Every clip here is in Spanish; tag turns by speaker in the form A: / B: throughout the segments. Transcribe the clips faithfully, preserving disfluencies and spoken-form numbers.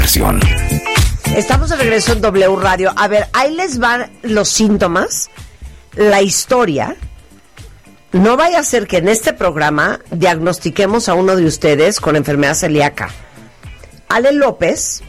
A: estación.
B: Estamos de regreso en W Radio. A ver, ahí les van los síntomas, la historia. No vaya a ser que en este programa diagnostiquemos a uno de ustedes con enfermedad celíaca. Ale López,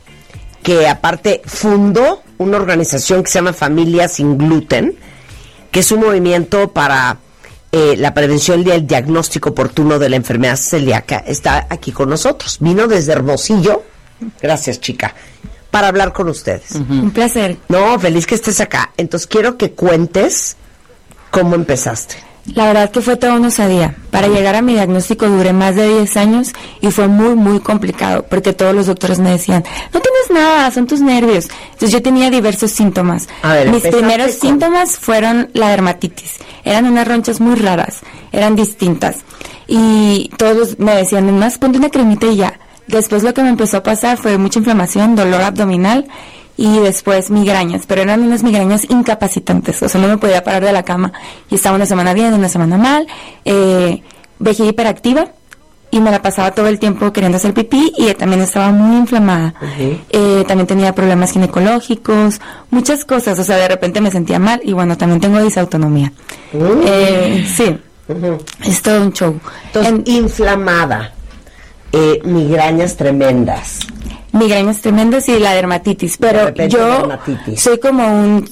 B: que aparte fundó una organización que se llama Familia Sin Gluten, que es un movimiento para eh, la prevención y el diagnóstico oportuno de la enfermedad celíaca, está aquí con nosotros. Vino desde Hermosillo, gracias chica, para hablar con ustedes.
C: Uh-huh. Un placer.
B: No, feliz que estés acá. Entonces quiero que cuentes cómo empezaste.
C: La verdad que fue toda una osadía. Para llegar a mi diagnóstico duré más de diez años y fue muy, muy complicado porque todos los doctores me decían, no tienes nada, son tus nervios. Entonces yo tenía diversos síntomas.
B: A ver,
C: mis primeros
B: con...
C: síntomas fueron la dermatitis. Eran unas ronchas muy raras, eran distintas. Y todos me decían, más ponte una cremita y ya. Después lo que me empezó a pasar fue mucha inflamación, dolor abdominal y después migrañas, pero eran unas migrañas incapacitantes, o sea, no me podía parar de la cama y estaba una semana bien, una semana mal, eh, vejiga hiperactiva y me la pasaba todo el tiempo queriendo hacer pipí y también estaba muy inflamada. Uh-huh. eh, también tenía problemas ginecológicos, muchas cosas, o sea, de repente me sentía mal y bueno, también tengo disautonomía. Uh-huh. eh, sí, uh-huh. Es todo un show.
B: Entonces, en, inflamada, eh, migrañas tremendas.
C: Migrañas tremendas y la dermatitis, pero yo dermatitis. soy como un,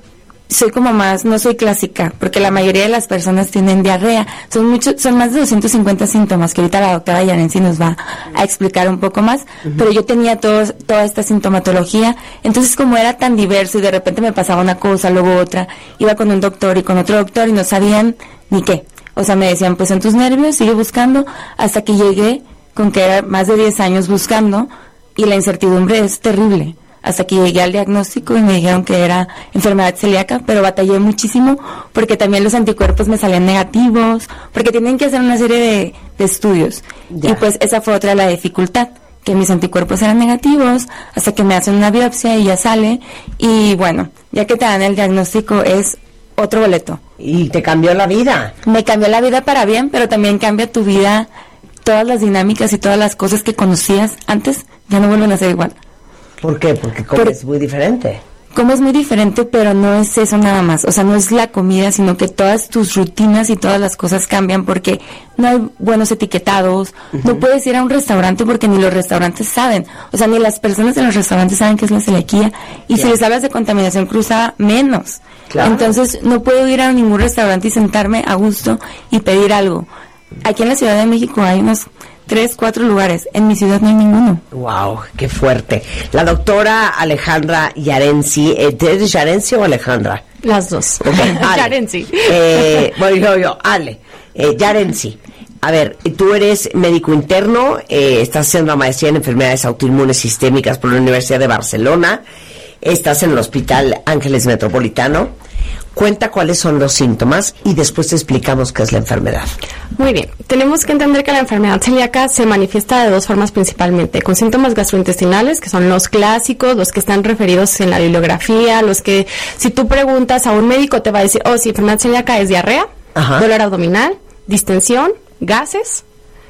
C: soy como más, no soy clásica, porque la mayoría de las personas tienen diarrea, son muchos, son más de doscientos cincuenta síntomas, que ahorita la doctora Yarensi nos va a explicar un poco más, uh-huh. Pero yo tenía todo, toda esta sintomatología, entonces como era tan diverso y de repente me pasaba una cosa, luego otra, iba con un doctor y con otro doctor y no sabían ni qué, o sea, me decían, pues en tus nervios, sigue buscando, hasta que llegué con que era más de diez años buscando, y la incertidumbre es terrible, hasta que llegué al diagnóstico y me dijeron que era enfermedad celíaca, pero batallé muchísimo porque también los anticuerpos me salían negativos, porque tienen que hacer una serie de, de estudios. Ya. Y pues esa fue otra la dificultad, que mis anticuerpos eran negativos, hasta que me hacen una biopsia y ya sale, y bueno, ya que te dan el diagnóstico es otro boleto.
B: ¿Y te cambió la vida?
C: Me cambió la vida para bien, pero también cambia tu vida, todas las dinámicas y todas las cosas que conocías antes ya no vuelven a ser igual.
B: ¿Por qué? Porque comes muy diferente.
C: Comes muy diferente, pero no es eso nada más. O sea, no es la comida, sino que todas tus rutinas y todas las cosas cambian porque no hay buenos etiquetados. Uh-huh. No puedes ir a un restaurante porque ni los restaurantes saben. O sea, ni las personas en los restaurantes saben qué es la celiaquía. Y claro. Si les hablas de contaminación cruzada, menos. Claro. Entonces, no puedo ir a ningún restaurante y sentarme a gusto y pedir algo. Aquí en la Ciudad de México hay unos tres, cuatro lugares. En mi ciudad no hay ninguno.
B: Wow, qué fuerte. La doctora Alejandra Yarensi, ¿eres Yarensi o Alejandra?
C: Las dos.
B: Okay,
C: Yarensi.
B: Eh, bueno, yo, yo, Ale, eh, Yarensi. A ver, tú eres médico interno, eh, estás haciendo la maestría en enfermedades autoinmunes sistémicas por la Universidad de Barcelona, estás en el Hospital Ángeles Metropolitano. Cuenta cuáles son los síntomas y después te explicamos qué es la enfermedad.
D: Muy bien, tenemos que entender que la enfermedad celíaca se manifiesta de dos formas principalmente, con síntomas gastrointestinales, que son los clásicos, los que están referidos en la bibliografía, los que si tú preguntas a un médico te va a decir, oh, si enfermedad celíaca es diarrea, Ajá. dolor abdominal, distensión, gases.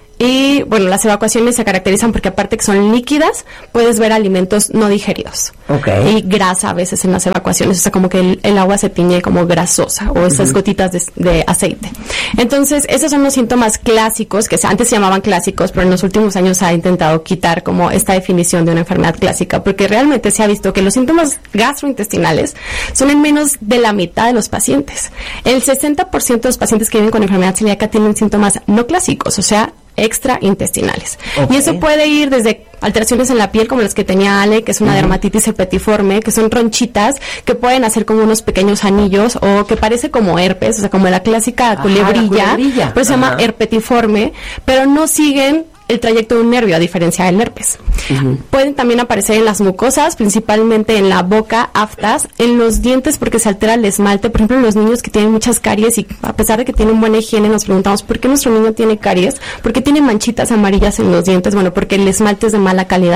D: Y, bueno, las evacuaciones se caracterizan porque aparte que son líquidas, puedes ver alimentos no digeridos.
B: Okay.
D: Y grasa a veces en las evacuaciones, o sea, como que el, el agua se tiñe como grasosa o esas uh-huh. gotitas de, de aceite. Entonces, esos son los síntomas clásicos, que antes se llamaban clásicos, pero en los últimos años se ha intentado quitar como esta definición de una enfermedad clásica, porque realmente se ha visto que los síntomas gastrointestinales son en menos de la mitad de los pacientes. El sesenta por ciento de los pacientes que viven con enfermedad celíaca tienen síntomas no clásicos, o sea, extraintestinales. Okay. Y eso puede ir desde alteraciones en la piel, como las que tenía Ale, que es una uh-huh. dermatitis herpetiforme, que son ronchitas que pueden hacer como unos pequeños anillos, o que parece como herpes, o sea, como la clásica Ajá, culebrilla, la culebrilla. Pues se llama herpetiforme, pero no siguen el trayecto de un nervio, a diferencia del herpes. Uh-huh. Pueden también aparecer en las mucosas, principalmente en la boca, aftas, en los dientes porque se altera el esmalte. Por ejemplo, en los niños que tienen muchas caries y a pesar de que tienen buena higiene, nos preguntamos ¿por qué nuestro niño tiene caries? ¿Por qué tiene manchitas amarillas en los dientes? Bueno, porque el esmalte es de mala calidad.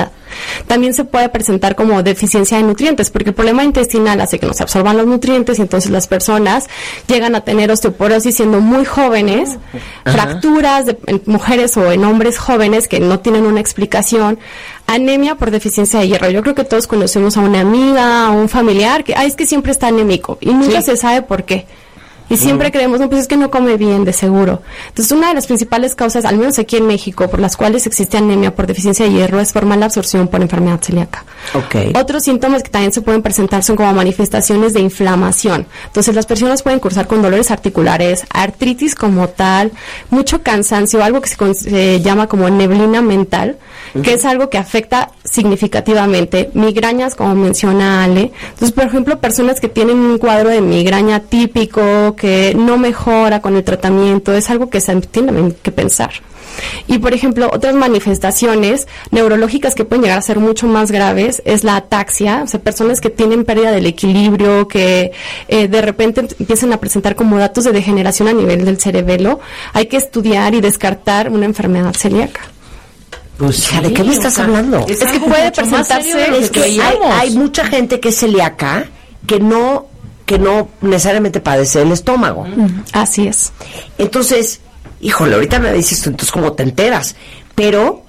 D: también se puede presentar como deficiencia de nutrientes, porque el problema intestinal hace que no se absorban los nutrientes y entonces las personas llegan a tener osteoporosis siendo muy jóvenes, Ajá. fracturas de, en mujeres o en hombres jóvenes que no tienen una explicación, anemia por deficiencia de hierro. Yo creo que todos conocemos a una amiga, a un familiar que, ay, es que siempre está anémico y nunca sí. se sabe por qué. Y siempre mm. creemos, no, pues es que no come bien, de seguro. Entonces, una de las principales causas, al menos aquí en México, por las cuales existe anemia por deficiencia de hierro, es por mala absorción por enfermedad celíaca.
B: Okay.
D: Otros síntomas que también se pueden presentar son como manifestaciones de inflamación. Entonces, las personas pueden cursar con dolores articulares, artritis como tal, mucho cansancio, algo que se, con, se llama como neblina mental, uh-huh. que es algo que afecta significativamente, migrañas, como menciona Ale. Entonces, por ejemplo, personas que tienen un cuadro de migraña típico, que no mejora con el tratamiento, es algo que se tiene que pensar. Y, por ejemplo, otras manifestaciones neurológicas que pueden llegar a ser mucho más graves es la ataxia, o sea, personas que tienen pérdida del equilibrio, que eh, de repente empiezan a presentar como datos de degeneración a nivel del cerebelo. Hay que estudiar y descartar una enfermedad celíaca.
B: Pues, sí, ¿de qué me estás hablando?
D: Es, es que puede presentarse,
B: es que hay, hay mucha gente que es celíaca que no que no necesariamente padece el estómago.
D: Mm, así es.
B: Entonces, híjole, ahorita me dices tú, entonces cómo te enteras, pero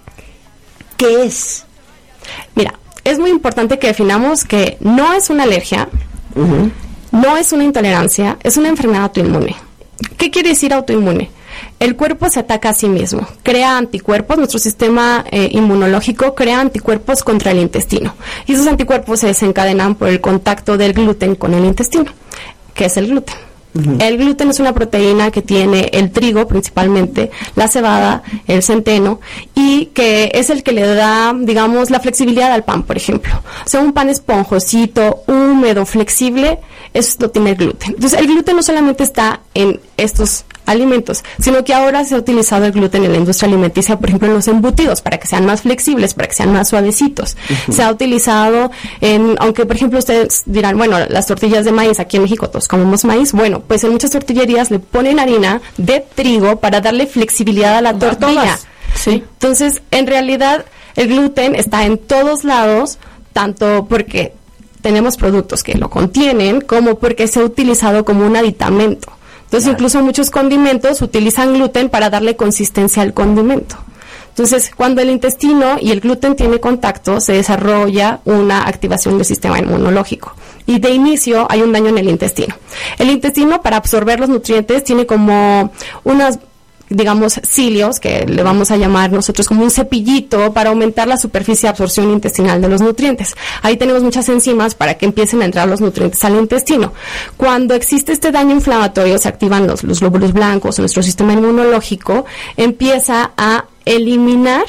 B: ¿qué es?
D: Mira, es muy importante que definamos que no es una alergia, uh-huh. no es una intolerancia, es una enfermedad autoinmune. ¿Qué quiere decir autoinmune? El cuerpo se ataca a sí mismo, crea anticuerpos, nuestro sistema eh, inmunológico crea anticuerpos contra el intestino y esos anticuerpos se desencadenan por el contacto del gluten con el intestino. ¿Qué es el gluten? Uh-huh. El gluten es una proteína que tiene el trigo principalmente, la cebada, el centeno, y que es el que le da, digamos, la flexibilidad al pan, por ejemplo. O sea, un pan esponjosito, húmedo, flexible, eso lo tiene el gluten. Entonces, el gluten no solamente está en estos alimentos, sino que ahora se ha utilizado el gluten en la industria alimenticia, por ejemplo, en los embutidos, para que sean más flexibles, para que sean más suavecitos. Uh-huh. Se ha utilizado en, aunque por ejemplo ustedes dirán, bueno, las tortillas de maíz, aquí en México todos comemos maíz, bueno, pues en muchas tortillerías le ponen harina de trigo para darle flexibilidad a la tortilla. Sí. Entonces, en realidad, el gluten está en todos lados, tanto porque tenemos productos que lo contienen, como porque se ha utilizado como un aditamento. Entonces, claro. incluso muchos condimentos utilizan gluten para darle consistencia al condimento. Entonces, cuando el intestino y el gluten tienen contacto, se desarrolla una activación del sistema inmunológico. Y de inicio hay un daño en el intestino. El intestino, para absorber los nutrientes, tiene como unas, digamos, cilios, que le vamos a llamar nosotros como un cepillito, para aumentar la superficie de absorción intestinal de los nutrientes. Ahí tenemos muchas enzimas para que empiecen a entrar los nutrientes al intestino. Cuando existe este daño inflamatorio, se activan los, los glóbulos blancos, nuestro sistema inmunológico empieza a eliminar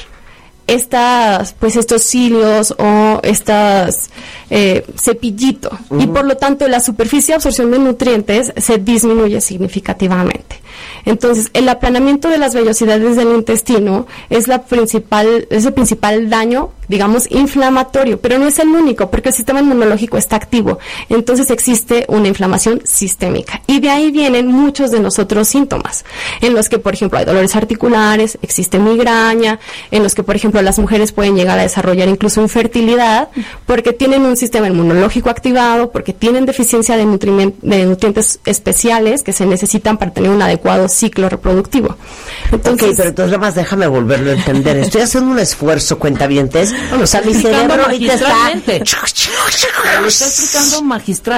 D: estas, pues estos cilios o estas eh, cepillito, uh-huh. y por lo tanto la superficie de absorción de nutrientes se disminuye significativamente. Entonces, el aplanamiento de las vellosidades del intestino es la principal, es el principal daño, digamos, inflamatorio, pero no es el único, porque el sistema inmunológico está activo. Entonces existe una inflamación sistémica. Y de ahí vienen muchos de nosotros síntomas, en los que, por ejemplo, hay dolores articulares, existe migraña, en los que, por ejemplo, las mujeres pueden llegar a desarrollar incluso infertilidad, porque tienen un sistema inmunológico activado, porque tienen deficiencia de, nutriment- de nutrientes especiales que se necesitan para tener un adecuado ciclo reproductivo.
B: Entonces, ok, pero entonces nada más déjame volverlo a entender. Estoy haciendo un esfuerzo, cuentavientes. O sea, mi cerebro ahorita está...
A: Lo está explicando magistral.